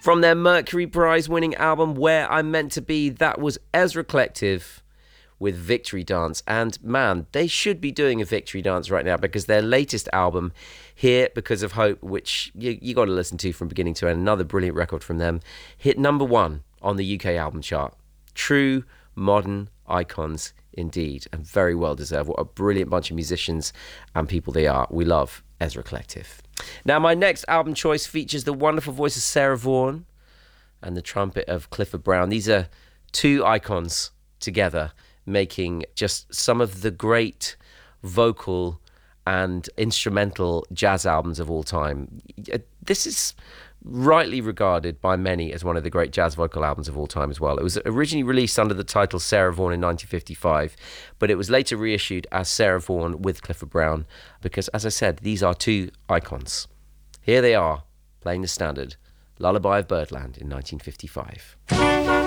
From their Mercury Prize-winning album, Where I'm Meant to Be, that was Ezra Collective with Victory Dance. And man, they should be doing a Victory Dance right now, because their latest album, Here Because of Hope, which you got to listen to from beginning to end, another brilliant record from them, hit number 1 on the UK album chart. True modern icons indeed, and very well deserved. What a brilliant bunch of musicians and people they are. We love Ezra Collective. Now, my next album choice features the wonderful voice of Sarah Vaughan and the trumpet of Clifford Brown. These are two icons together, making just some of the great vocal and instrumental jazz albums of all time. This is rightly regarded by many as one of the great jazz vocal albums of all time as well. It was originally released under the title Sarah Vaughan in 1955, but it was later reissued as Sarah Vaughan with Clifford Brown, because, as I said, these are two icons. Here they are, playing the standard Lullaby of Birdland in 1955.